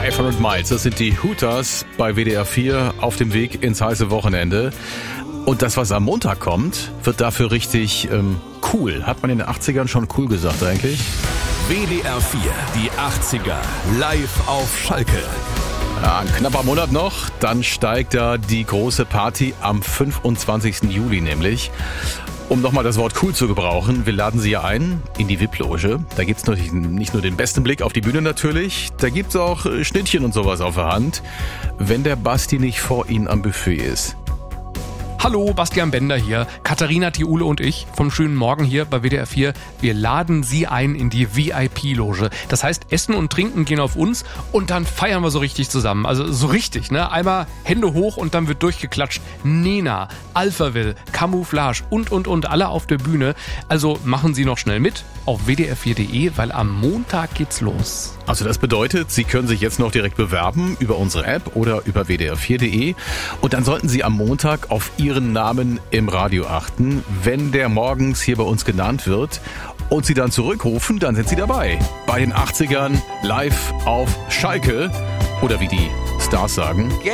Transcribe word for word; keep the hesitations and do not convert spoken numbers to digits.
fünfhundert Miles, das sind die Hooters bei W D R vier auf dem Weg ins heiße Wochenende. Und das, was am Montag kommt, wird dafür richtig ähm, cool. Hat man in den achtzigern schon cool gesagt eigentlich? W D R vier, die achtziger, live auf Schalke. Ja, ein knapper Monat noch, dann steigt da die große Party am fünfundzwanzigsten Juli nämlich. Um nochmal das Wort cool zu gebrauchen, wir laden Sie ja ein in die V I P-Loge. Da gibt's natürlich nicht nur den besten Blick auf die Bühne natürlich, da gibt's auch Schnittchen und sowas auf der Hand, wenn der Basti nicht vor Ihnen am Buffet ist. Hallo, Bastian Bender hier, Katharina Thiule und ich vom schönen Morgen hier bei W D R vier. Wir laden Sie ein in die V I P-Loge. Das heißt, Essen und Trinken gehen auf uns und dann feiern wir so richtig zusammen. Also so richtig, ne? Einmal Hände hoch und dann wird durchgeklatscht. Nena, Alphaville, Camouflage und, und, und, alle auf der Bühne. Also machen Sie noch schnell mit auf w d r vier punkt d e, weil am Montag geht's los. Also das bedeutet, Sie können sich jetzt noch direkt bewerben über unsere App oder über w d r vier punkt d e und dann sollten Sie am Montag auf Ihren Namen im Radio achten. Wenn der morgens hier bei uns genannt wird und Sie dann zurückrufen, dann sind Sie dabei. Bei den achtzigern live auf Schalke oder wie die Stars sagen. Get